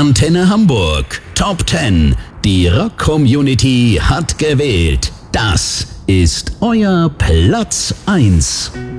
Antenne Hamburg Top 10. Die Rock-Community hat gewählt. Das ist euer Platz 1.